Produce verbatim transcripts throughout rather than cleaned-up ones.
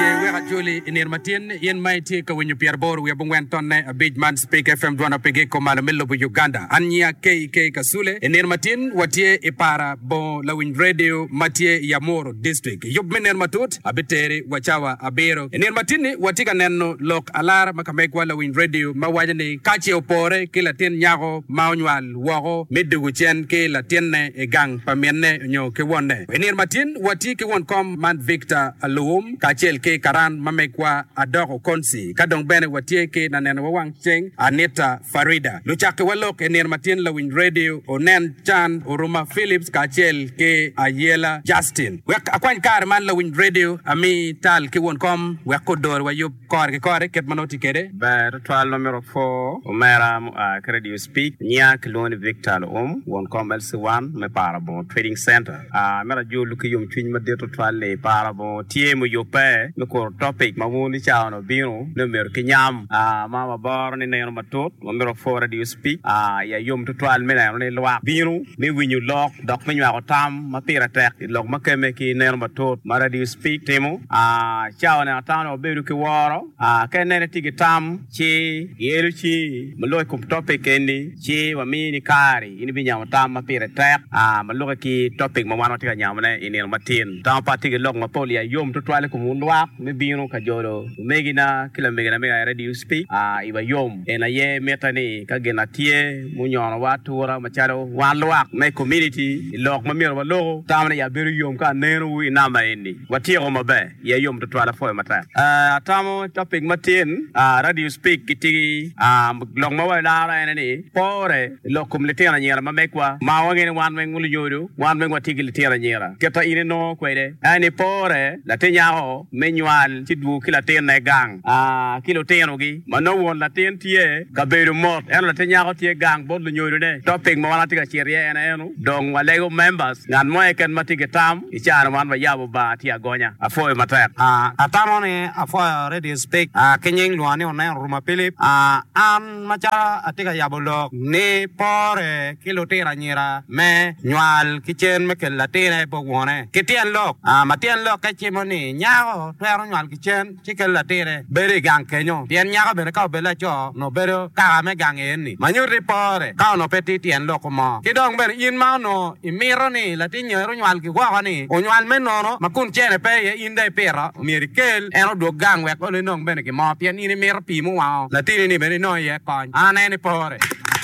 wera joli inir matin yen maiti ka winyu pier bor we bungwen tonne a big man speak F M dwana pege ko malo mello bu Uganda anya K K kasule inir matin watie ipara bon la win radio matie ya Moro district yob miner matut abitere wachawa abero inir matin watika nenno lok alara makamekwa la win radio mawajane kache opore kila ten nyago maunwal wogo medugu chen ke la tenne e gang pamenne nyo ke wonne inir matin wati ke won kom man Victor Alum kachel ke karan mamekwa adoko konsi kadong bene watie ke nanen wawang cheng Anita Farida luchake walok enir matin la win radio onen chan Oruma Phillips kachel ke Ayela Justin wek akwan kar man la win radio ami tal ke won kom wek kodor wayub kor ke kor ket manoti kede ber twal numero four omera uh, radio speak nya klon Victor Alum won kom el one me parabo trading center a uh, mera jo lu ke yum twin ma de to twal le parabo tie mo yo pe me ko topic ma woni chao no biro no mer ke nyam a mama bor ni ne ma tot numero four radio speak a ya yum to twal me na ne lwa biro me winyu lok dok me nya tam ma pira tek lok ma ke me ki ne ma tot ma radio speak temo a chao na tam no biro ke woro a ke ne ti ke tam chi yelu chi mo lo ko topic kendi chi wa mi ni kari ini bi nya tam ma pira tek a ma lo ki topic ma wan ti ka nya ne ini ma tin tam pa ti ke lok ma poli ya yum to twal ko mun lwa me biro ka joro megina kila megina mega radio speak a iba yom ena ye metani ka gena tie munyono watu ora macharo wanlwak me community lok mamiro walo tamne ya biru yom ka nenu wi namba endi watie ko mabe ye yom to twala fo mata a tamo topic matin a radio speak kiti a lok mawa la ena ni pore lok community na nyera mamekwa mawangene wan mengulu yodo wan mengwa tigili tira nyera keta ine no kwede ani pore la tenyao menywal tidwu kila tena gang a kilo teno gi mano won la ten tie ka beru mot en la tenya ko tie gang bod lu nyoru de topic mo wana tika cherie en enu dong walego members ngan mo eken matike tam ichana man ba yabo ba ti agonya afo e mata a atano ne afo radio speak a kenyeng luane ona Oruma Phillips a an macha atika yabo lo ne pore kilo tera nyira me nywal kichen me kel la tena bo wone kitien lok a matien lok ka chimoni nyao twero nywal kichen chikel la tera bere gang kenyo tien nyaka bere ka bela cho no bere ka me gang eni manyo repore ka no peti tien loko mo kidong bere in ma no imiro ni la tin nyero nywal ki kwa ni o nywal me no no makun chene pe ye inde pera mirikel eno do gang we ko le nong bene ki mo pien ni mer pi mo wa la tin ni bere no ye kon ana ni pore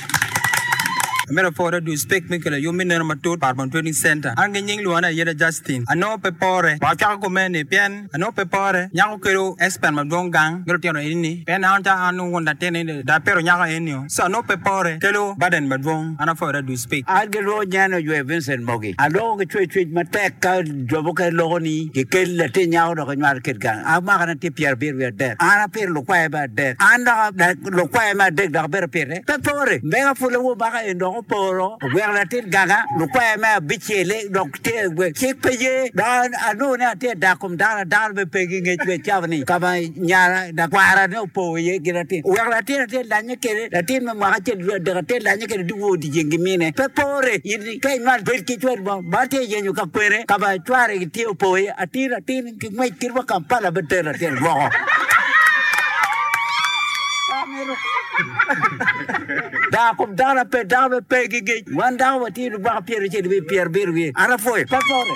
Mera fora do speak mikela yo minera matot parban training center ange nying luana yeda Justin ano pepore wa cha ko mene pen ano pepore nyako kero expert ma dongang gero tiano ini pen anta anu wonda tene da pero nyaka enio so no pepore kelo baden badwong ana fora do speak agero nyano yo Vincent Mogi alo ke chwe chwe mateka jobo ke loni ke kel la te nyao do nyar ket gang ama kana ti Pierre bir wer der ana per lo kwa ba der anda lo kwa ma der da ber pere pepore mega fulo wo ba endo poro wer la tit gaga lu kwa ma bichele dokte we chepeje dan anu na te da kum da da be pegi nge chwe chavni kama nyara da kwara no po ye girati wer la tit te la nye kere la tit ma ma che de te la nye kere du wo di jengi mine pe pore yin kai ma be ki chwe ba ba te ye nyu ka kwere kama chware ki ti po ye atira tin ki mai kirwa kampala be te la te wo da kum da la pe da be pe gi wan da wati lu ba Pierre che be Pierre Berwe ara foi pa fore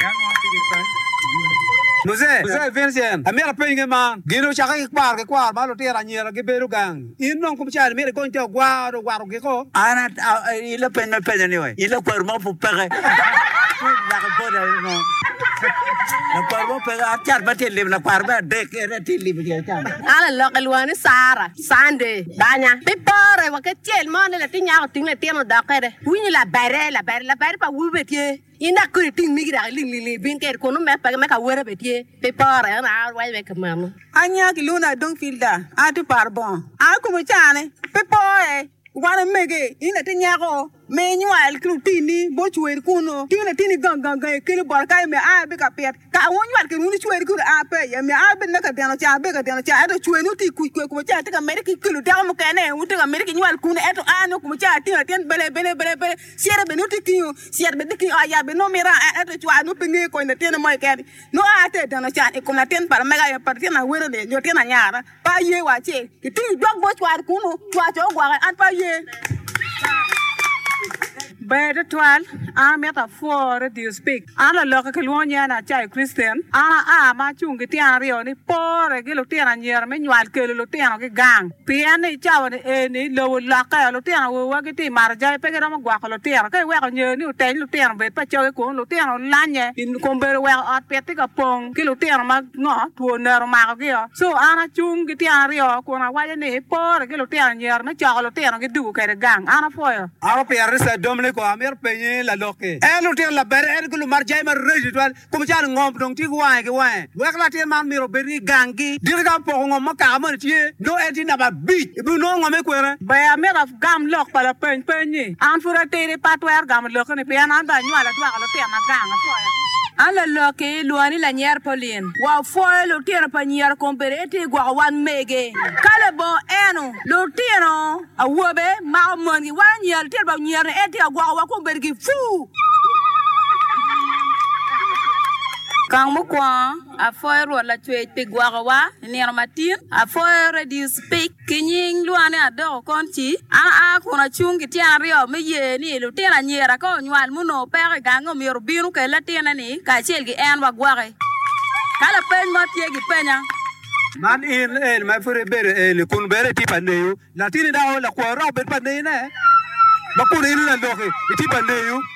Mose Mose Vincent amera pe ngema gino chaka ki kwar ke kwar ba lo tera nyera ke beru gang in non kum cha mere ko nte gwa ro gwa ro ke ko ana ila pe no pe ni we ila kwar mo fu pere la ko boda no la kwar mo pe a char ba te le na kwar ba de ke re ti li bi cha ala lo ke luane Sara Sande danya pe pore wa ke tiel mo ne la ti nya tin le tieno da kere wini la bare la bare la bare pa wu betie ina ko tin mi gira ling ling bin ke ko no me pa me ka were betie pe pore na wa we ke mamo anya ki luna don filda ati parbon a ko mo chane pe pore wa mege ina ti nya ko me nyual kru tini bo chwer kuno tini tini gang gang gang kele bor kai me a be ka pet ka won nyual ke ni chwer kru a pe ya me a be na ka dano cha be ka dano cha eto chwer nu ti ku ku cha ta ka me ki kelu da mo ka ne u ta ka me ki nyual kuno eto a no ku cha ti ten bele bele bele bele siere be nu ti ki siere be ki a ya be no me ra eto chwa nu pe nge ko ne ten mo ka no a te dano cha e ko na ten par me ga ya par ten na wero de yo ten na nyara pa ye wa che ki ti jog bo chwa kuno chwa cho gwa an pa ye Better twelve, I'm at a four, do you speak? I'm a local California, Chai Christian. I'm a chungian, Rioni, poor, a Gilotian, near Manuel Kilutian, gang. Piani, Chow, any low locker, Lutian, will work it in Marja, Pegam, Guacalotian. Okay, well, you knew ten Lutian, but Pacho, Lutian, Lanya, in Comber, well, at Petica Pong, Kilutian, not to a narrow Magia. So Anna Chungian, Rio, Kona, why a poor, Gilotian, near Machalotian, get do get a gang, Anna Foyer. Our parents said Dominic. Amer penye la loke e no te la ber e ko mar jay mar rejitwal ko ma jang ngom dong ti wa ke wa wa la te man mi ro beri gangi dir ga po ngom ma ka ma ti no e ti na ba bi bu no ngom e kwere ba amer of gam lok pala pen penye an fura te re patwer gam lok ne pe an da nyala twa la te ma gang so ala loke luani la nyer polien wa foe lo tira pa nyer komperete gwa wan mege kala bo eno lo tiro a wobe ma mongi wa nyer tir ba nyer ete gwa wa kompergi fu Kang mo kwa a foe ro la twe pe gwa wa ner matin a foe ready speak kinying luani ado konchi a a kuna chungi ti ario me ye ni lo tira nyera ko nywal muno pe ga ngom yor binu ke la tina ni ka chel gi en wa gware kala pen ma tie gi penya man in en ma fure bere en kun bere ti pa ne la tini da la ko ro be pa ne ne ba ku ni la loke ti pa ne yu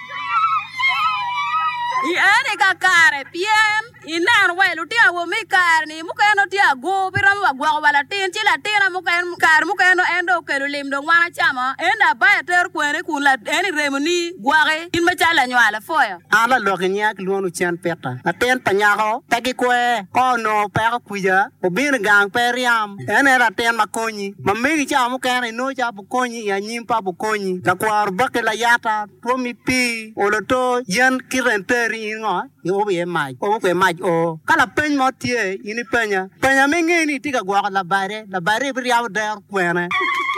I ane ka kare piem inan wa lu tia wo mi kar ni mu ka no tia go bi ram wa gwa wala tin ti la tin mu ka kar mu ka no endo ke lu lim do wana chama enda ba ter ko ne kun la eni remoni gware in ma chala nyala foya ala lo ke nyak lu nu chen peta na ten pa nya ko ta ki kwe ko no pa ko kuya o bin gang pe riam ene ra ten ma konyi ma mi cha mu ka no cha bu konyi ya nyim pa bu konyi la kwar ba ke la yata to mi pi o lo to yan ki rente Ringo, you be a mike, oh, a mike, oh, Calapen Motier, in Pena, Pena Mingini, take a guac la bare, la bare, every out there, when